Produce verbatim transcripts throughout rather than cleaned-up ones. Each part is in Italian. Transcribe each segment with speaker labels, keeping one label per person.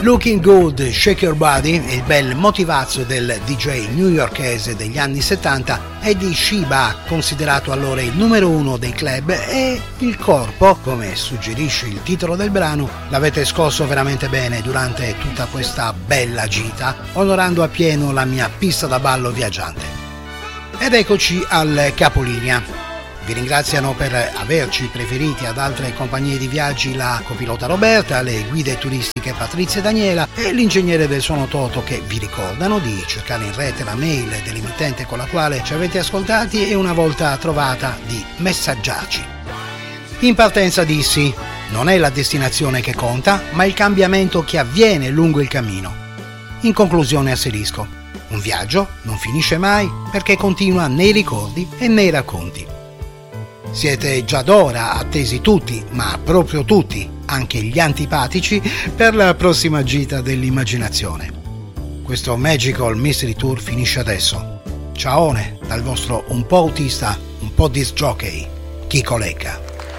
Speaker 1: Looking Good, Shake Your Body, il bel motivazzo del D J newyorkese degli anni settanta, Eddie Shiba, considerato allora il numero uno dei club, e il corpo, come suggerisce il titolo del brano, l'avete scosso veramente bene durante tutta questa bella gita, onorando appieno la mia pista da ballo viaggiante. Ed eccoci al capolinea. Vi ringraziano per averci preferiti ad altre compagnie di viaggi la copilota Roberta, le guide turistiche Patrizia e Daniela e l'ingegnere del suono Toto, che vi ricordano di cercare in rete la mail dell'emittente con la quale ci avete ascoltati e una volta trovata di messaggiarci. In partenza dissi: non è la destinazione che conta, ma il cambiamento che avviene lungo il cammino. In conclusione asserisco: un viaggio non finisce mai perché continua nei ricordi e nei racconti. Siete già d'ora attesi tutti, ma proprio tutti, anche gli antipatici, per la prossima gita dell'immaginazione. Questo Magical Mystery Tour finisce adesso. Ciaone dal vostro un po' autista, un po' disc jockey, Chico Lecca.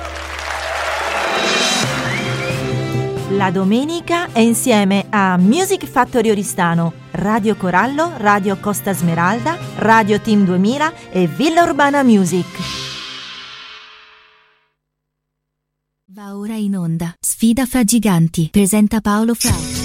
Speaker 2: La domenica è insieme a Music Factory Oristano, Radio Corallo, Radio Costa Smeralda, Radio Team duemila e Villa Urbana Music.
Speaker 3: Va ora in onda Sfida fra giganti, presenta Paolo Frau.